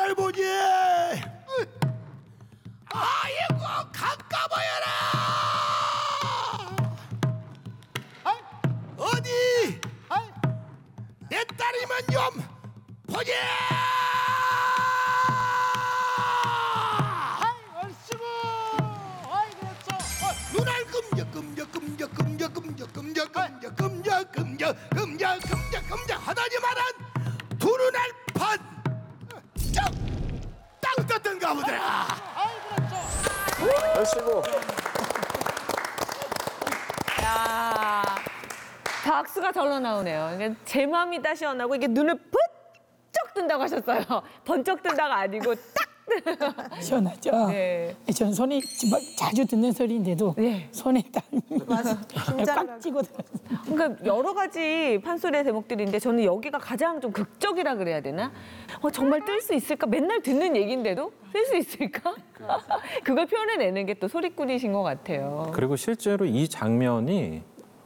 잘 보지. 아이고 가까워여라. 어디 내 딸이면 좀 보지. 얼씨구. 아이 그렇죠. 눈알 금적금적 하다니만은 두 눈알 반쩍땅 떴던가 보더라. 얼씨구. 야, 박수가 절로 나오네요. 이게 제 마음이 다시 원하고 이게 눈을 번쩍 뜬다고 하셨어요. 번쩍 뜬다가 아니고 딱. 시원하죠? 네. 전 손이 자주 듣는 소리인데도 네. 손에 꽉 쥐고 들어요. 그러니까 여러 가지 판소리의 대목들인데 저는 여기가 가장 좀 극적이라 그래야 되나? 정말 뜰 수 있을까? 맨날 듣는 얘기인데도 뜰 수 있을까? 그걸 표현해내는 게 또 소리꾼이신 것 같아요. 그리고 실제로 이 장면이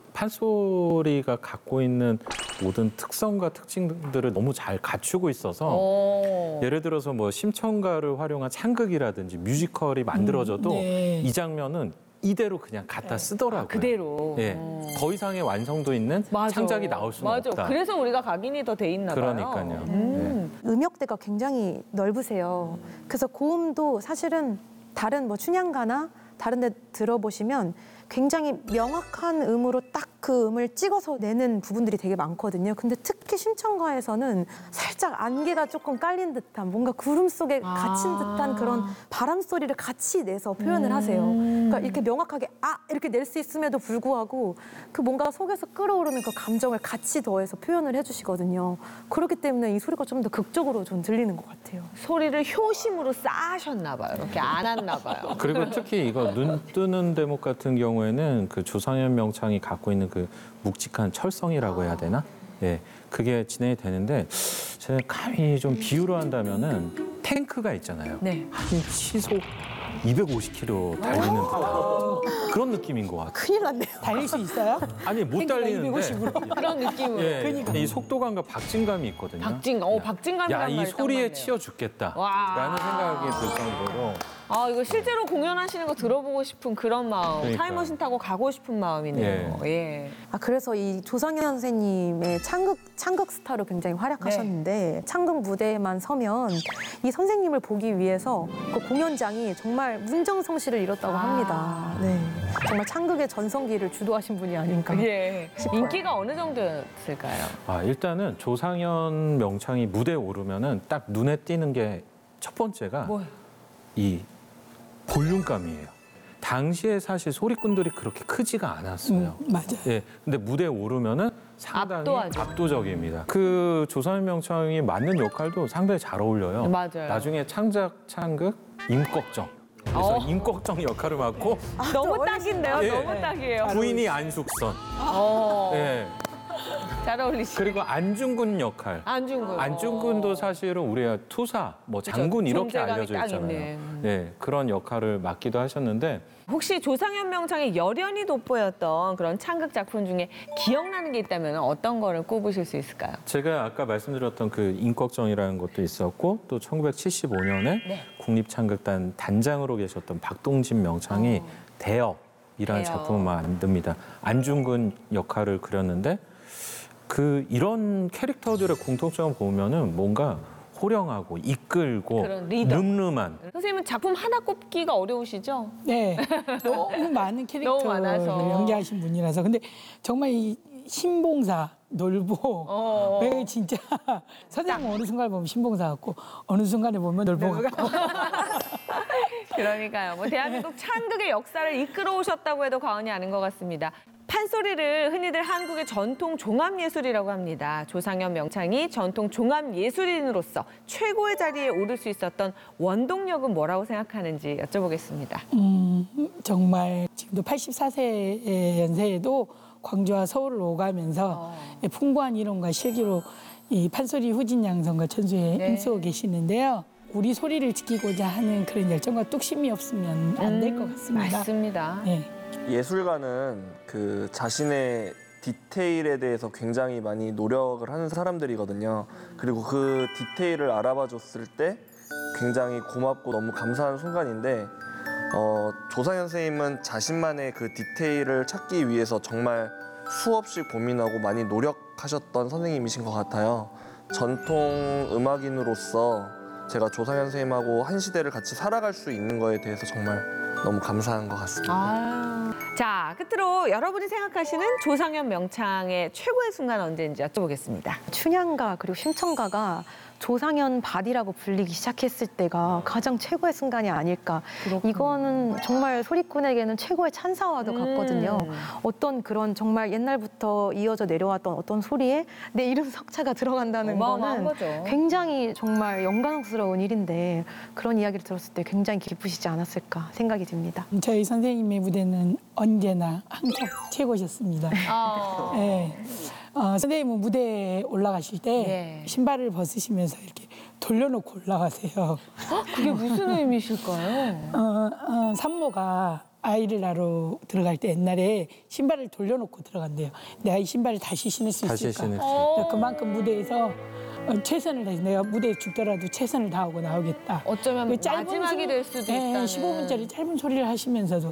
판소리가 갖고 있는 모든 특성과 특징들을 너무 잘 갖추고 있어서 예를 들어서 뭐 심청가를 활용한 창극이라든지 뮤지컬이 만들어져도 네. 이 장면은 이대로 그냥 갖다 쓰더라고요. 그대로. 예, 더 이상의 완성도 있는 맞아. 창작이 나올 수는 맞아. 없다. 그래서 우리가 각인이 더 돼 있나 봐요. 그러니까요. 음역대가 굉장히 넓으세요. 그래서 고음도 사실은 다른 뭐 춘향가나 다른 데 들어보시면 굉장히 명확한 음으로 딱 그 음을 찍어서 내는 부분들이 되게 많거든요. 근데 특히 심청가에서는 살짝 안개가 조금 깔린 듯한 뭔가 구름 속에 갇힌 듯한 그런 바람 소리를 같이 내서 표현을 하세요. 그러니까 이렇게 명확하게 이렇게 낼 수 있음에도 불구하고 그 뭔가 속에서 끌어오르는 그 감정을 같이 더해서 표현을 해주시거든요. 그렇기 때문에 이 소리가 좀 더 극적으로 좀 들리는 것 같아요. 소리를 효심으로 쌓으셨나 봐요. 이렇게 안 왔나 봐요. 그리고 특히 이거 눈 뜨는 대목 같은 경우에는 그 조상현 명창이 갖고 있는 그 묵직한 철성이라고 해야 되나? 예, 그게 진행이 되는데 제가 감히 좀 비유를 한다면은 탱크가 있잖아요. 네. 한 시속 250km 달리는 듯한 그런 느낌인 것 같아요. 큰일 났네요. 달릴 수 있어요? 아니 못 탱크가 달리는데 250으로? 그런 느낌으로. 예, 이 속도감과 박진감이 있거든요. 박진감이란 야, 이 말이 소리에 딱 맞네요. 치여 죽겠다라는 와. 생각이 들 정도로 이거 실제로 공연하시는 거 들어보고 싶은 그런 마음. 그러니까요. 타임머신 타고 가고 싶은 마음이네요. 예. 그래서 이 조상현 선생님의 창극 스타로 굉장히 활약하셨는데 창극 무대에만 서면 이 선생님을 보기 위해서 그 공연장이 정말 문정성시를 이뤘다고 합니다. 네. 정말 창극의 전성기를 주도하신 분이 아닌가. 예. 인기가 어느 정도였을까요? 일단은 조상현 명창이 무대에 오르면은 딱 눈에 띄는 게 첫 번째가 뭐예요? 이 볼륨감이에요. 당시에 사실 소리꾼들이 그렇게 크지가 않았어요. 맞아요. 예, 근데 무대에 오르면은 상당히 압도하죠. 압도적입니다. 그 조상현 명창이 맡는 역할도 상당히 잘 어울려요. 맞아요. 나중에 창극 임꺽정. 그래서 임꺽정 역할을 맡고 너무 딱인데요? 예. 너무 딱이에요. 부인이 안숙선. 예. 잘 어울리시죠? 그리고 안중근 역할. 안중근. 안중근도 사실은 우리가 투사, 뭐 장군 이렇게 존재감이 알려져 딱 있잖아요. 있네. 네, 그런 역할을 맡기도 하셨는데 혹시 조상현 명창의 열연이 돋보였던 그런 창극 작품 중에 기억나는 게 있다면 어떤 거를 꼽으실 수 있을까요? 제가 아까 말씀드렸던 그 임꺽정이라는 것도 있었고 또 1975년에 국립창극단 단장으로 계셨던 박동진 명창이 대업이라는 대업. 작품을 만듭니다. 안중근 역할을 그렸는데 이런 캐릭터들의 공통점을 보면은 뭔가 호령하고 이끌고 그런 리더. 늠름한 선생님은 작품 하나 꼽기가 어려우시죠? 네. 너무 많은 너무 많아서. 캐릭터를 연기하신 분이라서. 근데 정말 이 신봉사, 놀보. 왜 진짜 선생님 어느 순간에 보면 신봉사 같고 어느 순간에 보면 놀보 같고. 그러니까요. 대한민국 창극의 역사를 이끌어 오셨다고 해도 과언이 아닌 것 같습니다. 판소리를 흔히들 한국의 전통 종합예술이라고 합니다. 조상현 명창이 전통 종합예술인으로서 최고의 자리에 오를 수 있었던 원동력은 뭐라고 생각하는지 여쭤보겠습니다. 정말 지금도 84세 연세에도 광주와 서울을 오가면서 풍부한 이론과 실기로 이 판소리 후진 양성과 천수에 힘쓰고 계시는데요. 우리 소리를 지키고자 하는 그런 열정과 뚝심이 없으면 안 될 것 같습니다. 맞습니다. 네. 예술가는 그 자신의 디테일에 대해서 굉장히 많이 노력을 하는 사람들이거든요. 그리고 그 디테일을 알아봐 줬을 때 굉장히 고맙고 너무 감사한 순간인데 조상현 선생님은 자신만의 그 디테일을 찾기 위해서 정말 수없이 고민하고 많이 노력하셨던 선생님이신 것 같아요. 전통 음악인으로서 제가 조상현 선생님하고 한 시대를 같이 살아갈 수 있는 거에 대해서 정말 너무 감사한 것 같습니다. 자, 끝으로 여러분이 생각하시는 조상현 명창의 최고의 순간 언제인지 여쭤보겠습니다. 춘향가 그리고 심청가가 조상현 바디라고 불리기 시작했을 때가 가장 최고의 순간이 아닐까. 이거는 정말 소리꾼에게는 최고의 찬사와도 같거든요. 어떤 그런 정말 옛날부터 이어져 내려왔던 어떤 소리에 내 이름 석자가 들어간다는 어마어마한 거는 거죠. 굉장히 정말 영광스러운 일인데 그런 이야기를 들었을 때 굉장히 기쁘시지 않았을까 생각이 듭니다. 저희 선생님의 무대는 언제나 항상 최고셨습니다. 네. 선생님은 무대에 올라가실 때 예. 신발을 벗으시면서 이렇게 돌려놓고 올라가세요. 그게 무슨 의미실까요? 산모가 아이를 낳으러 들어갈 때 옛날에 신발을 돌려놓고 들어간대요. 내가 이 신발을 다시 신을 수 다시 있을까? 신을 수 그러니까 그만큼 무대에서 최선을 다해서 내가 무대에 죽더라도 최선을 다하고 나오겠다. 어쩌면 그 짧은 마지막이 될 수도 네, 있다는. 15분짜리 짧은 소리를 하시면서도